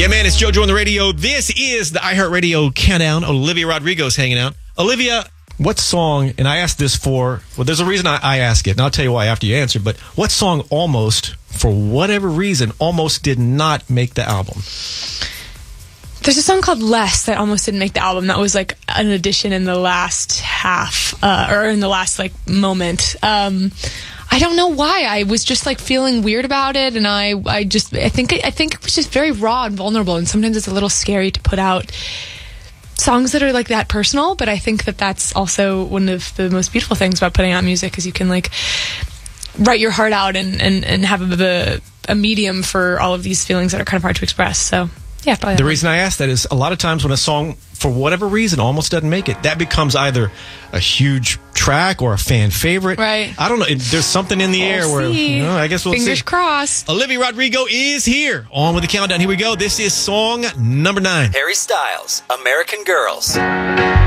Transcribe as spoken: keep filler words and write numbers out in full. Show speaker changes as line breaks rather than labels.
Yeah, man, it's JoJo on the radio. This is the iHeartRadio Countdown. Olivia Rodrigo's hanging out. Olivia, what song, and I asked this for, well, there's a reason I, I ask it, and I'll tell you why after you answer, but what song almost, for whatever reason, almost did not make the album?
There's a song called Less that almost didn't make the album. That was like an addition in the last half, uh, or in the last like moment. Um, I don't know why. I was just like feeling weird about it, and I, I just, I think, I think it was just very raw and vulnerable. And sometimes it's a little scary to put out songs that are like that personal. But I think that that's also one of the most beautiful things about putting out music, is you can like write your heart out and and and have a, a medium for all of these feelings that are kind of hard to express. So. Yeah, probably.
The reason I ask that is a lot of times when a song, for whatever reason, almost doesn't make it, that becomes either a huge track or a fan favorite.
Right.
I don't know. There's something in the
we'll
air where,
see.
you know, I guess we'll
Fingers
see.
Fingers crossed.
Olivia Rodrigo is here. On with the countdown. Here we go. This is song number nine.
Harry Styles, American Girls.